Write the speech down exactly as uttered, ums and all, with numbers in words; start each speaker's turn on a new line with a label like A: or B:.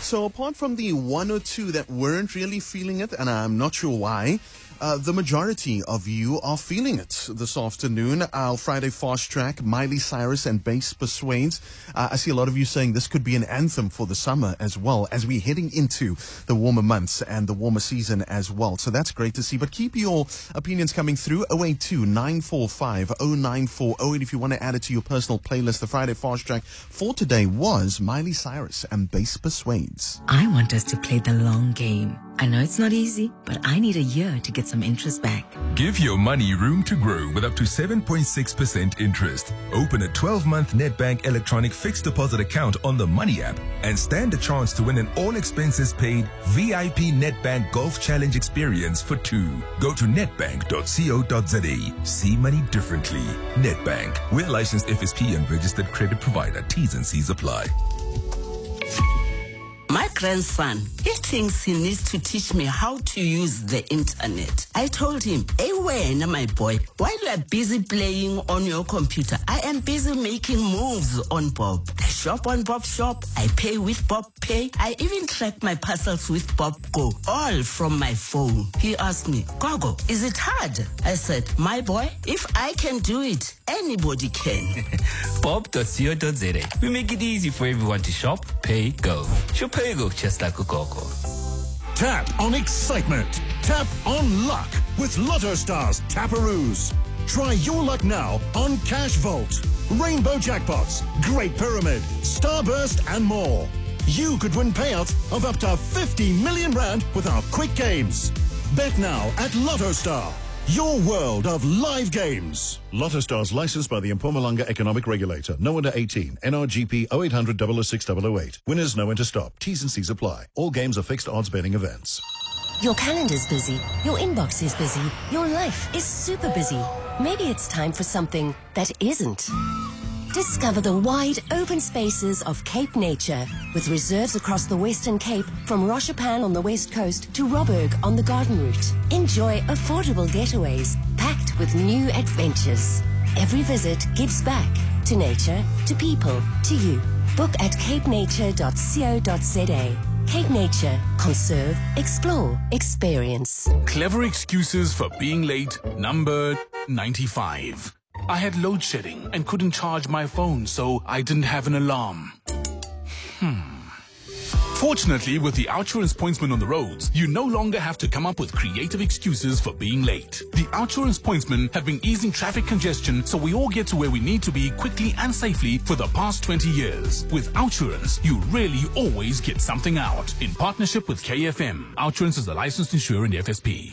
A: So apart from the one or two that weren't really feeling it, and I'm not sure why, uh, the majority of you are feeling it this afternoon. Our Friday Fast Track, Miley Cyrus and Bass Persuades. Uh, I see a lot of you saying this could be an anthem for the summer as well, as we're heading into the warmer months and the warmer season as well. So that's great to see. But keep your opinions coming through. oh eight two, nine four five, oh nine four oh eight if you want to add it to your personal playlist. The Friday Fast Track for today was Miley Cyrus and Bass Persuades.
B: I want us to play the long game. I know it's not easy, but I need a year to get some interest back.
C: Give your money room to grow with up to seven point six percent interest. Open a twelve-month Nedbank electronic fixed deposit account on the Money app and stand a chance to win an all-expenses-paid V I P Nedbank Golf Challenge experience for two. Go to nedbank dot co dot za. See money differently. Nedbank. We're licensed F S P and registered credit provider. T's and C's apply.
D: My grandson, he thinks he needs to teach me how to use the internet. I told him, hey, when, my boy, while you are busy playing on your computer, I am busy making moves on Bob. I shop on Bob Shop. I pay with Bob Pay. I even track my parcels with Bob Go, all from my phone. He asked me, Gogo, is it hard? I said, my boy, if I can do it, anybody can.
E: bob dot co dot za. We make it easy for everyone to shop, pay, go. Shop, pay, go, just like a Gogo.
F: Tap on excitement. Tap on luck with Lotto Stars Taparoos. Try your luck now on Cash Vault, Rainbow Jackpots, Great Pyramid, Starburst and more. You could win payouts of up to fifty million rand with our quick games. Bet now at Lotto Star, your world of live games. Lotto Stars licensed by the Mpumalanga Economic Regulator. No under eighteen. N R G P oh eight hundred, double oh six, double oh eight. Winners know when to stop. T's and C's apply. All games are fixed odds betting events.
G: Your calendar's busy. Your inbox is busy. Your life is super busy. Maybe it's time for something that isn't. Discover the wide open spaces of Cape Nature with reserves across the Western Cape from Roshapan on the west coast to Robberg on the Garden Route. Enjoy affordable getaways packed with new adventures. Every visit gives back to nature, to people, to you. Book at cape nature dot co dot za. Cape Nature. Conserve, explore, experience.
H: Clever excuses for being late, number ninety-five. I had load shedding and couldn't charge my phone, so I didn't have an alarm. Hmm. Fortunately, with the Outsurance pointsman on the roads, you no longer have to come up with creative excuses for being late. The Outsurance pointsmen have been easing traffic congestion so we all get to where we need to be quickly and safely for the past twenty years. With Outsurance, you really always get something out. In partnership with K F M, Outsurance is a licensed insurer in the F S P.